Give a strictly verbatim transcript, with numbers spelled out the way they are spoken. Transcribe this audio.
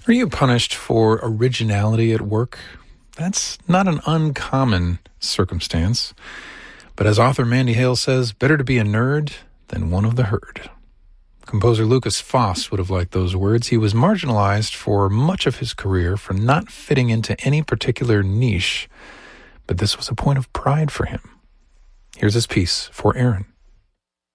Are you punished for originality at work? That's not an uncommon circumstance. But as author Mandy Hale says, better to be a nerd than one of the herd. Composer Lukas Foss would have liked those words. He was marginalized for much of his career for not fitting into any particular niche, but this was a point of pride for him. Here's his piece for Aaron.